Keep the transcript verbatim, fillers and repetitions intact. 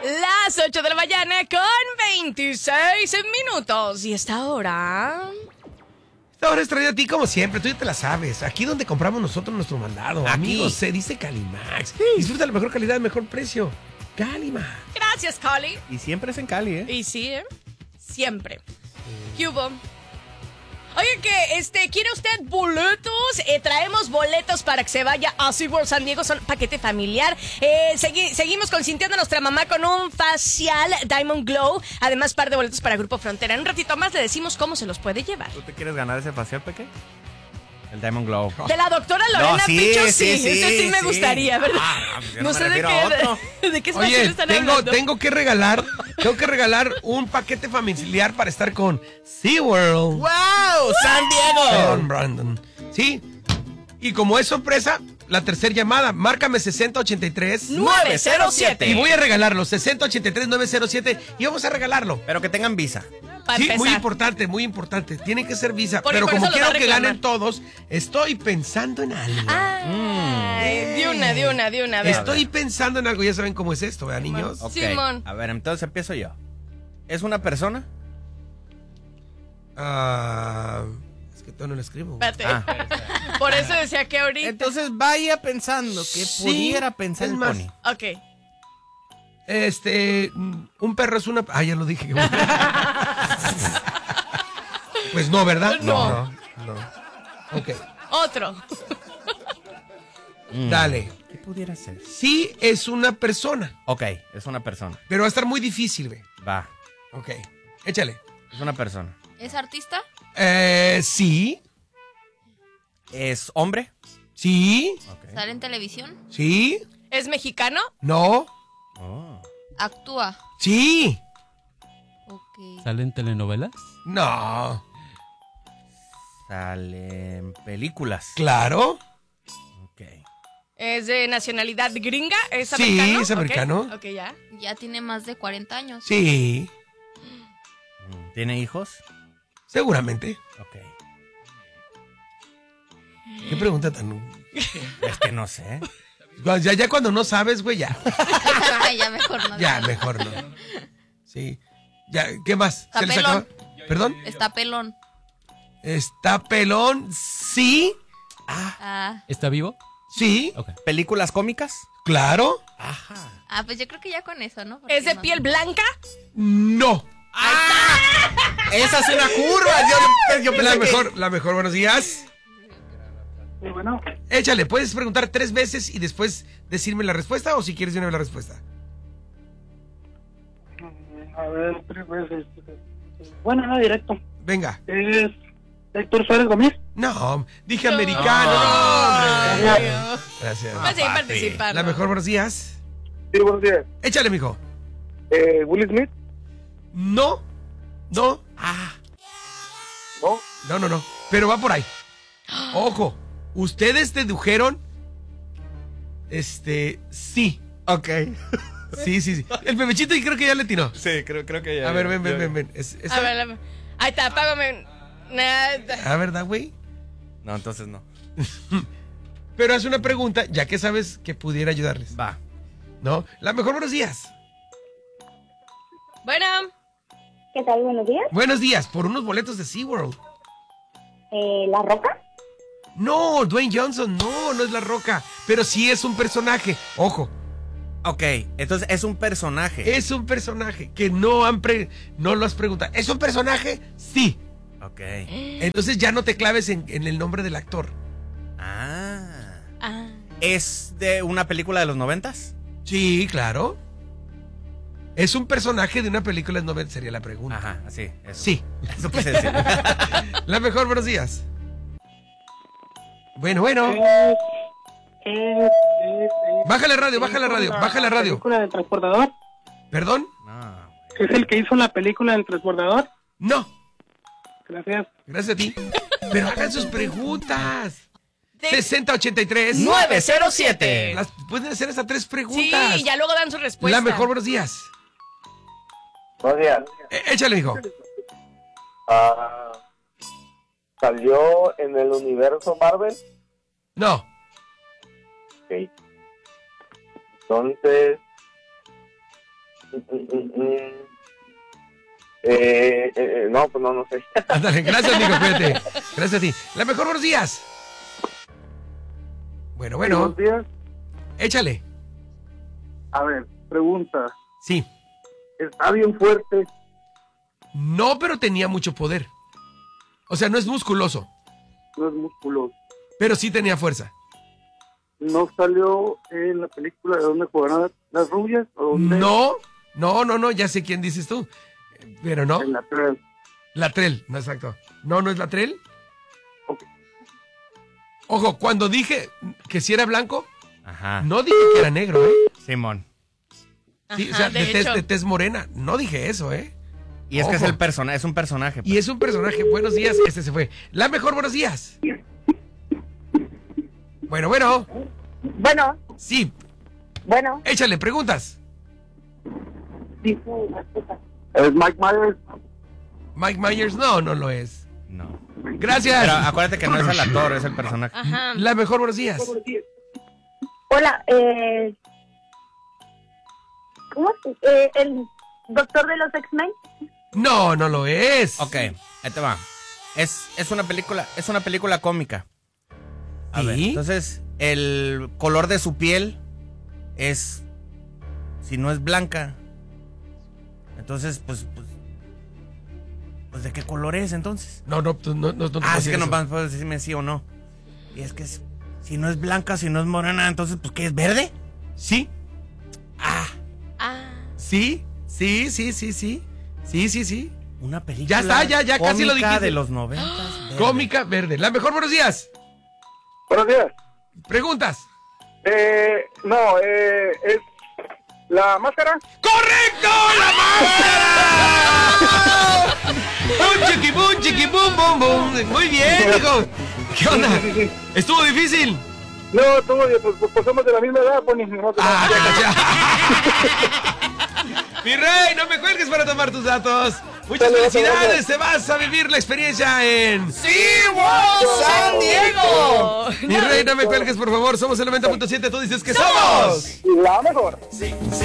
Las ocho de la mañana con veintiséis minutos. Y esta hora... Esta hora es traída a ti como siempre, tú ya te la sabes. Aquí donde compramos nosotros nuestro mandado. Aquí. Amigos, se dice Calimax. Disfruta la mejor calidad, mejor precio. Calimax. Gracias, Cali. Y siempre es en Cali, ¿eh? Y sí, ¿eh? Siempre. ¿Qué hubo? Oye, que este, ¿quiere usted boletos? Eh, traemos boletos para que se vaya a SeaWorld San Diego. Son paquete familiar. Eh, segui- seguimos consintiendo a nuestra mamá con un facial Diamond Glow. Además, par de boletos para Grupo Frontera. En un ratito más le decimos cómo se los puede llevar. ¿Tú te quieres ganar ese facial, Peque? El Diamond Glow. De la doctora Lorena No, sí, Picho, sí. sí, sí, Ese sí me sí. gustaría, ¿verdad? Ah, pues yo no no me sé de refiero a otro. qué, de qué facial Oye, están tengo, hablando. tengo que regalar, tengo que regalar un paquete familiar para estar con SeaWorld. ¡Wow! ¡San Diego! Con Brandon. Sí. Y como es sorpresa, la tercera llamada, márcame sesenta ochenta y tres nueve cero siete. y voy a regalarlo, sesenta ochenta y tres nueve cero siete y vamos a regalarlo. Pero que tengan visa. Para Sí, empezar. muy importante, muy importante. Tiene que ser visa. Porque Pero por como eso lo quiero va a que reclamar. ganen todos, estoy pensando en algo. Ay, de una, de una, de una. de una. Estoy pensando en algo. Ya saben cómo es esto, ¿verdad, niños? Ok. Simón. A ver, entonces empiezo yo. ¿Es una persona? Ah, es que todo no lo escribo. Espérate. Ah. Por eso decía que ahorita. Entonces vaya pensando que Sí, pudiera pensar es el más. Pony. Ok. Este, mm, un perro es una... Ah, ya lo dije. Pues no, ¿verdad? No. No, no. Ok, Otro. Mm. dale. ¿Qué pudiera ser? Sí es una persona, Ok, es una persona. pero va a estar muy difícil, güey. Va. Ok, échale. Es una persona. ¿Es artista? Eh, sí, ¿Es hombre? sí, Ok. ¿Sale en televisión? sí, ¿Es mexicano? no, Oh. ¿Actúa? sí, Ok. ¿Salen telenovelas? no, Sale en películas. claro, Ok. ¿Es de nacionalidad gringa? ¿Es Sí, americano? es americano. Ok, ok, ya. Ya tiene más de cuarenta años. sí, Mm, ¿Tiene hijos? seguramente. Ok. ¿Qué pregunta tan...? Es que no sé. Ya, ya cuando no sabes, güey, ya. Ay, ya mejor no. Ya, mejor no. Sí. Ya, ¿qué más? Está ¿Se les pelón. acaba? ¿Perdón? Está pelón. ¿Está pelón? Sí. Ah, ¿Está vivo? Sí. Ok. ¿Películas cómicas? Claro. Ajá. ah, pues yo creo que ya con eso, ¿no? Porque ¿Es de no- piel blanca? No. ¡Esa es una curva! Yo, yo pensé La que- mejor, la mejor, buenos días. Sí, bueno, Échale, puedes preguntar tres veces y después decirme la respuesta o si quieres de una vez la respuesta. mm, a ver, tres veces. Bueno, no, directo. Venga. ¿Es Héctor Suárez Gómez? No, dije americano. No, hombre. Gracias. Vas a seguir participando. La mejor, buenos días. Sí, buenos días. Échale, mijo. Eh, ¿Will Smith? No. No. Ah. No. No, no, no. Pero va por ahí. Ojo. Ustedes dedujeron. Este. Sí. Ok. Sí, sí, sí. El bebechito y creo que ya le tiró. Sí, creo, creo que ya. A ver, ven, ven, ya- ven, ven. Es- es- A ver, la- ahí está, págame. Nada. Ah, ¿verdad, güey? No, entonces no. Pero haz una pregunta, ya que sabes que pudiera ayudarles. Va. ¿No? La mejor, buenos días. Bueno, ¿Qué tal? Buenos días. Buenos días, por unos boletos de SeaWorld. Eh, ¿La Roca? No, Dwayne Johnson, no, no es La Roca. Pero sí es un personaje. Ojo, Ok, entonces es un personaje. es un personaje que no han pre- no lo has preguntado. ¿Es un personaje? Sí. Ok. Entonces ya no te claves en, en el nombre del actor. Ah. ah, ¿Es de una película de los noventas? Sí, claro. ¿Es un personaje de una película de noventa? Sería la pregunta. Ajá, así. Eso. Sí. Eso quise decir. La mejor, buenos días. Bueno, bueno. Es, es, es, es- Bájale la radio, bájale la radio, la bájale la radio. película del transportador? ¿Perdón? No. ¿Es el que hizo la película del transportador? No. Gracias. Gracias a ti. Pero hagan sus preguntas. de- sesenta ochenta y tres. nueve cero siete. Las pueden hacer hasta tres Sí, preguntas. y ya luego dan su respuesta. La mejor, buenos días. Buenos días. Eh, échale, hijo. Ah, ¿Salió en el universo Marvel? No. Ok. Entonces, Eh, eh, no, pues no, no sé. Ándale, gracias, amigo, cuídate. Gracias a ti. La mejor, buenos días. Bueno, bueno, Buenos días. échale. A ver, pregunta. Sí. Está bien fuerte. No, pero tenía mucho poder. O sea, no es musculoso, No es musculoso. pero sí tenía fuerza. ¿No salió en la película de dónde jugarán las rubias? ¿O dónde? No, no, no, no, ya sé quién dices tú. Pero no. En la tres. Latrell, no, exacto. No, no es Latrell. Ok. Ojo, cuando dije que si era blanco, Ajá. no dije que era negro, ¿eh? Simón. Sí, o Ajá, sea, de de, tez, hecho. de tez morena. No dije eso, ¿eh? Y es que es Ojo. el persona, es un personaje. Y es un personaje. Buenos días, este se fue. La mejor, buenos días. Bueno, bueno. Bueno, Sí, bueno. échale, preguntas. ¿Es Mike Myers? Mike Myers, no, no lo es. No. Gracias. Pero acuérdate que no es el actor, es el personaje. Ajá. La mejor, buenos días. Hola, eh... ¿Cómo es? Eh, ¿El doctor de los X-Men? No, no lo es. Ok, ahí te va. Es, es una película, es una película cómica. A ¿Sí? ver, entonces, el color de su piel es, si no es blanca, entonces, pues, pues, pues ¿de qué color es entonces? No, no, tú no, no, no te puedo Ah, es decir que no eso. vas a poder decirme sí o no. Y es que es- si no es blanca, si no es morena, entonces, pues, ¿qué es verde? Sí, Ah, Ah. sí, sí, sí, sí, sí. Sí, sí, sí. una película. Ya está, ya, ya, casi lo cómica dijiste. de los noventas. verde. Cómica verde. La mejor, buenos días. Buenos días. Preguntas. Eh, no, eh, es la máscara. ¡Correcto! ¡La máscara! ¡Bum, chiqui, bum, chiqui, bum, bum, bum! Muy bien, hijo. ¿Qué onda? ¿Estuvo difícil? No, todo bien, pues, pues, pues somos de la misma edad, pues ni no te Ah, ya. Mi rey, no me cuelgues para tomar tus datos. Muchas Dale, felicidades, dale, te vas a vivir la experiencia en ¡SeaWorld San Diego! Mi rey, no me cuelgues, por favor. Somos el noventa punto siete, tú dices que somos. La mejor. Sí, sí.